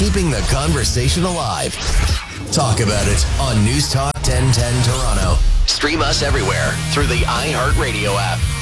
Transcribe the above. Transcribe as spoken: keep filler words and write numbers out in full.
keeping the conversation alive. Talk about it on News Talk ten ten Toronto. Stream us everywhere through the iHeartRadio app.